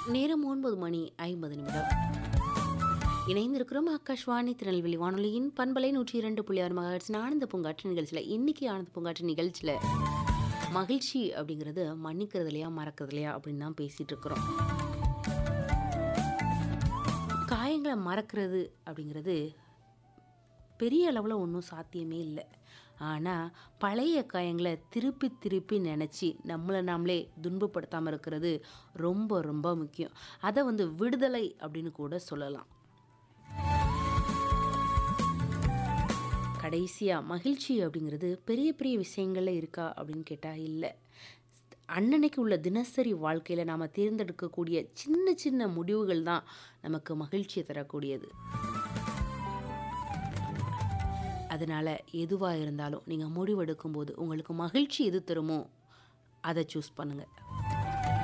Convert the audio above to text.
நேரம் 9 மணி 50 நிமிடம். இணைந்திருக்கிறோம் ஆகாஷ்வாணி திருநெல்வேலி வானொலியின் பண்பலை 102.6 மகஹெர்ட்ஸ் ஆனந்த பூங்காற்று நிகழ்ச்சியில். இன்னைக்கு ஆனந்த பூங்காற்று நிகழ்ச்சியில் மகிழ்ச்சி அப்படிங்கிறது மன்னிக்கிறது இல்லையா மறக்கிறது இல்லையா அப்படின்னு தான் பேசிகிட்டு இருக்கிறோம். காயங்களை மறக்கிறது அப்படிங்கிறது பெரிய அளவில் ஒன்றும் சாத்தியமே இல்லை. ஆனால் பழைய காயங்களை திருப்பி திருப்பி நினச்சி நம்மளை நாமளே துன்பப்படுத்தாமல் இருக்கிறது ரொம்ப ரொம்ப முக்கியம். அதை விடுதலை அப்படின்னு கூட சொல்லலாம். கடைசியாக மகிழ்ச்சி அப்படிங்கிறது பெரிய பெரிய விஷயங்களில் இருக்கா அப்படின்னு கேட்டால் இல்லை. அன்னன்னைக்கு உள்ள தினசரி வாழ்க்கையில் நாம் தேர்ந்தெடுக்கக்கூடிய சின்ன சின்ன முடிவுகள் தான் நமக்கு மகிழ்ச்சியை தரக்கூடியது. அதனால் எதுவாக இருந்தாலும் நீங்கள் முடிவெடுக்கும்போது உங்களுக்கு மகிழ்ச்சி எது தருமோ அதை சூஸ் பண்ணுங்கள்.